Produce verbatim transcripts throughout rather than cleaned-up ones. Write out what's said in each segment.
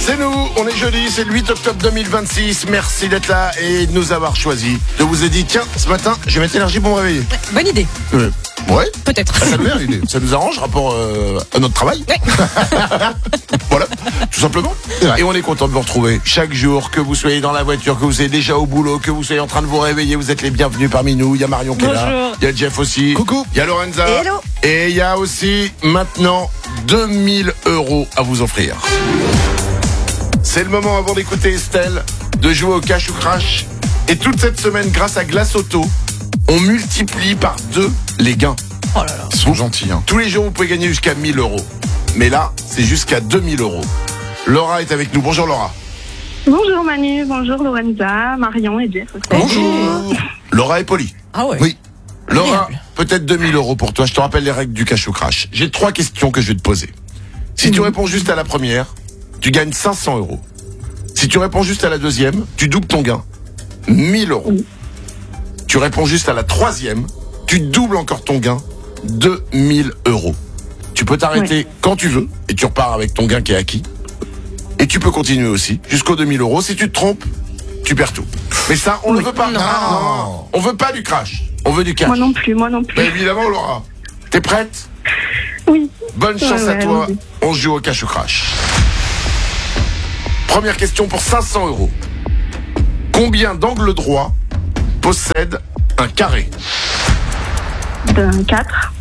C'est nous, on est jeudi, c'est le huit octobre deux mille vingt-six. Merci d'être là et de nous avoir choisi. Je vous ai dit, tiens, ce matin, je vais mettre l'énergie pour me réveiller. Ouais, bonne idée. Euh, ouais. Peut-être. Ah, ça, nous l'idée. Ça nous arrange rapport euh, à notre travail. Ouais. Voilà, tout simplement. Et on est content de vous retrouver chaque jour, que vous soyez dans la voiture, que vous soyez déjà au boulot, que vous soyez en train de vous réveiller. Vous êtes les bienvenus parmi nous. Il y a Marion qui est là. Bonjour. Il y a Jeff aussi. Coucou. Il y a Lorenza. Hello. Et il y a aussi maintenant deux mille euros à vous offrir. C'est le moment, avant d'écouter Estelle, de jouer au cash ou crash. Et toute cette semaine, grâce à Glace Auto, on multiplie par deux les gains. Oh là là. Ils sont gentils, hein. Tous les jours, vous pouvez gagner jusqu'à mille euros. Mais là, c'est jusqu'à deux mille euros. Laura est avec nous. Bonjour Laura. Bonjour Manu, bonjour Lorenza, Marion et Jeff aussi. Bonjour. Laura est polie. Ah ouais. Oui. Laura, Agréable. peut-être deux mille euros pour toi. Je te rappelle les règles du cash ou crash. J'ai trois questions que je vais te poser. Si tu réponds juste à la première, tu gagnes cinq cents euros. Si tu réponds juste à la deuxième, tu doubles ton gain. mille euros. Tu réponds juste à la troisième, tu doubles encore ton gain. deux mille euros. Tu peux t'arrêter quand tu veux et tu repars avec ton gain qui est acquis. Et tu peux continuer aussi jusqu'aux deux mille euros. Si tu te trompes, tu perds tout. Mais ça, on ne Oui. veut pas. Non. Non. On veut pas du crash. On veut du cash. Moi non plus, moi non plus. Mais évidemment, Laura. T'es prête? Oui. Bonne chance Ouais, à ouais, toi. allons-y. On joue au cash ou crash. Première question pour cinq cents euros. Combien d'angles droits possède un carré? D'un quatre.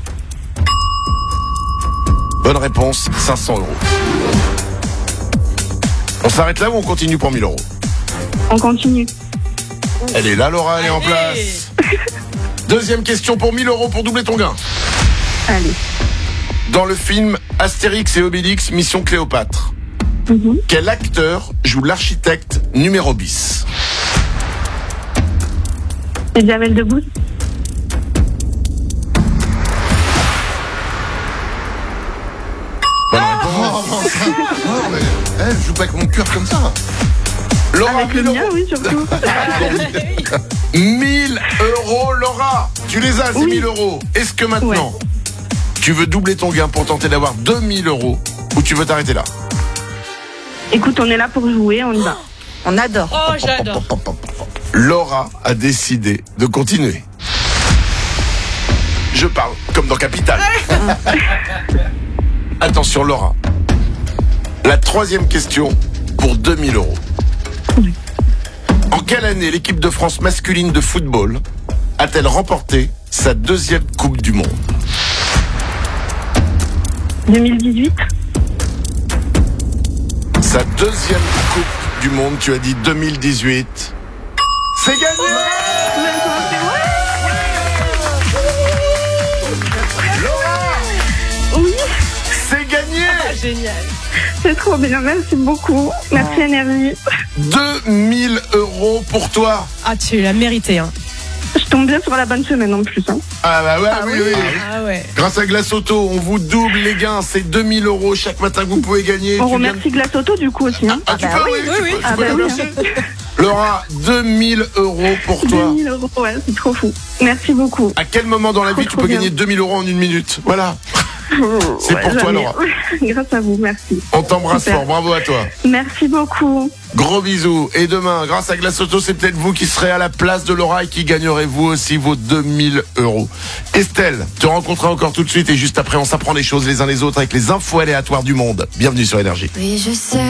Bonne réponse, cinq cents euros. On s'arrête là ou on continue pour mille euros? On continue. Elle est là, Laura, elle est en Allez. place. Deuxième question pour mille euros pour doubler ton gain. Allez. Dans le film Astérix et Obélix, Mission Cléopâtre, Mhm. quel acteur joue l'architecte numéro bis? Et Jamel Debbouze. Bonne réponse. Oh, mais, eh, je joue pas avec mon cœur comme ça. Laura, Avec le mille mien, euros. oui, surtout. mille euros, Laura. Tu les as, ces Oui. mille euros. Est-ce que maintenant, tu veux doubler ton gain pour tenter d'avoir deux mille euros ou tu veux t'arrêter là? Écoute, on est là pour jouer, on y va. On adore. Oh, j'adore. Laura a décidé de continuer. Je parle comme dans Capital. Attention, Laura. La troisième question pour deux mille euros. En quelle année l'équipe de France masculine de football a-t-elle remporté sa deuxième Coupe du Monde? deux mille dix-huit. Sa deuxième Coupe du Monde, tu as dit deux mille dix-huit. C'est gagné! Oui, C'est gagné! Génial. c'est trop bien, merci beaucoup. Merci Énergie. deux mille euros pour toi. Ah, tu l'as mérité, hein. Je tombe bien sur la bonne semaine en plus. Hein. Ah bah ouais, oui, oui. Ah ouais. Grâce à Glace Auto, on vous double les gains. C'est deux mille euros chaque matin que vous pouvez gagner. On Tu viens remercie Glace Auto du coup aussi. Hein. Ah, tu bah peux, oui, oui, oui, tu oui. peux, tu Ah peux bah la oui. remercier. Laura, deux mille euros pour toi. deux mille euros, ouais, c'est trop fou. Merci beaucoup. À quel moment dans la Trop, vie tu trop peux bien. gagner deux mille euros en une minute? Voilà. C'est Ouais, pour toi, jamais. Laura. Grâce à vous, merci. On t'embrasse Super. fort. Bravo à toi. Merci beaucoup. Gros bisous. Et demain, grâce à Glace Auto, c'est peut-être vous qui serez à la place de Laura et qui gagnerez vous aussi vos deux mille euros. Estelle, te rencontrer encore tout de suite et juste après, on s'apprend les choses les uns les autres avec les infos aléatoires du monde. Bienvenue sur Énergie. Oui, je sais.